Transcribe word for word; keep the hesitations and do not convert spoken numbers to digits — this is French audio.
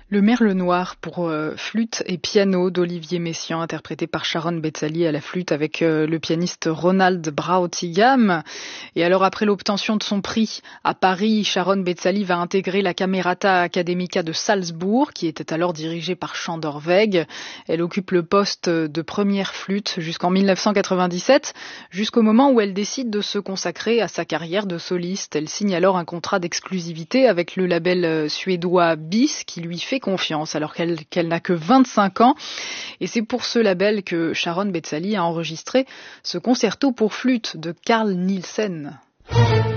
Le Merle noir pour euh, flûte et piano d'Olivier Messiaen, interprété par Sharon Betzali à la flûte avec euh, le pianiste Ronald Brautigam. Et alors après l'obtention de son prix à Paris, Sharon Betzali va intégrer la Camerata Academica de Salzbourg, qui était alors dirigée par Schandorweg. Elle occupe le poste de première flûte jusqu'en dix-neuf cent quatre-vingt-dix-sept, jusqu'au moment où elle décide de se consacrer à sa carrière de soliste. Elle signe alors un contrat d'exclusivité avec le label suédois Bis, qui lui fait confiance alors qu'elle, qu'elle n'a que vingt-cinq ans. Et c'est pour ce label que Sharon Betzali a enregistré ce concerto pour flûte de Carl Nielsen.